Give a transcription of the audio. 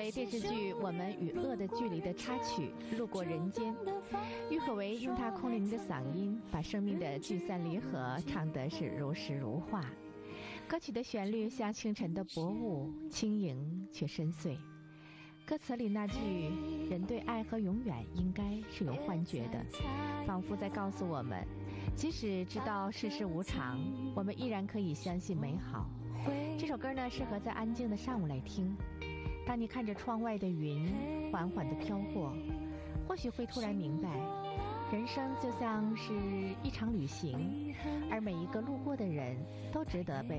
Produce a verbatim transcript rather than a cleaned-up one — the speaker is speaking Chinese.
为电视剧《我们与恶的距离》的插曲《路过人间》，郁可唯用她空灵的嗓音，把生命的聚散离合唱得是如诗如画。歌曲的旋律像清晨的薄雾，轻盈却深邃。歌词里那句“人对爱和永远应该是有幻觉的”，仿佛在告诉我们，即使知道世事无常，我们依然可以相信美好。这首歌呢，适合在安静的上午来听。当你看着窗外的云缓缓地飘过，或许会突然明白，人生就像是一场旅行，而每一个路过的人都值得被